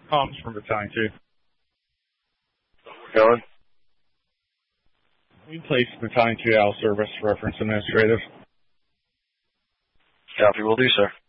Comms from Battalion 2. We're going. We place Battalion 2 out of service, reference administrative. Copy, will do, sir.